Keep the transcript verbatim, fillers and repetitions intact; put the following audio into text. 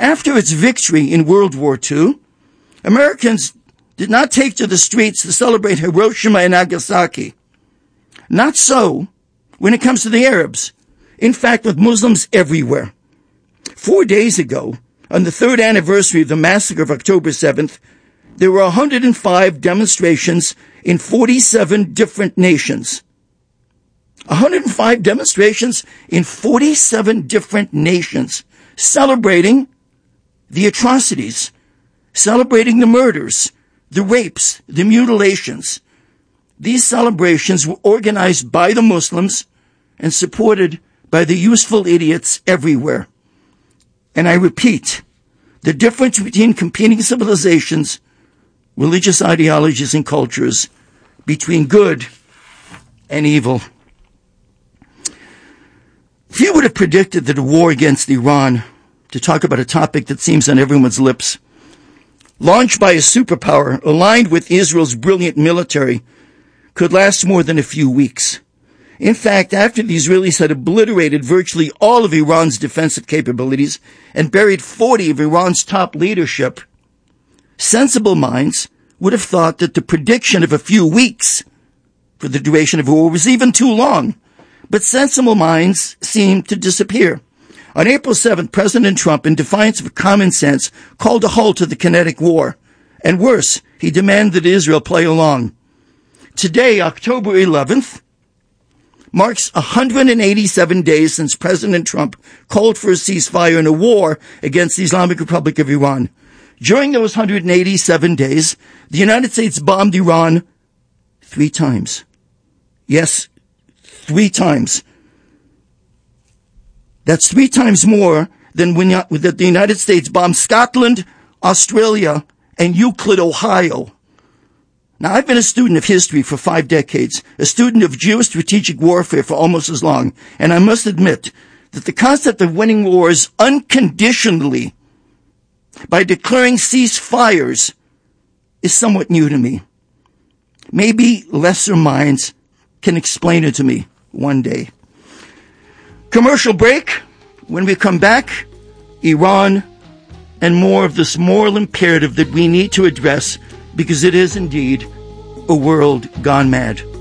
After its victory in World War Two, Americans did not take to the streets to celebrate Hiroshima and Nagasaki. Not so when it comes to the Arabs. In fact, with Muslims everywhere. Four days ago, on the third anniversary of the massacre of October seventh, there were one hundred five demonstrations in forty-seven different nations. one hundred five demonstrations in forty-seven different nations, celebrating the atrocities, celebrating the murders, the rapes, the mutilations. These celebrations were organized by the Muslims and supported by the useful idiots everywhere. And I repeat, the difference between competing civilizations, religious ideologies, and cultures, between good and evil. Few would have predicted that a war against Iran, to talk about a topic that seems on everyone's lips, launched by a superpower aligned with Israel's brilliant military, could last more than a few weeks. In fact, after the Israelis had obliterated virtually all of Iran's defensive capabilities and buried forty of Iran's top leadership, sensible minds would have thought that the prediction of a few weeks for the duration of war was even too long. But sensible minds seemed to disappear. On April seventh, President Trump, in defiance of common sense, called a halt to the kinetic war. And worse, he demanded that Israel play along. Today, October eleventh, marks one hundred eighty-seven days since President Trump called for a ceasefire in a war against the Islamic Republic of Iran. During those one hundred eighty-seven days, the United States bombed Iran three times. Yes, three times. That's three times more than when that the United States bombed Scotland, Australia, and Euclid, Ohio. Now, I've been a student of history for five decades, a student of geostrategic warfare for almost as long, and I must admit that the concept of winning wars unconditionally by declaring ceasefires is somewhat new to me. Maybe lesser minds can explain it to me one day. Commercial break. When we come back, Iran and more of this moral imperative that we need to address, because it is indeed a world gone mad.